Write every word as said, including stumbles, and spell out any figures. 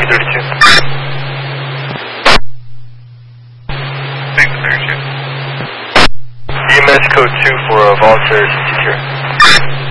thirty-two. Thanks, thirty-two. E M S code two for uh, volunteers and secure.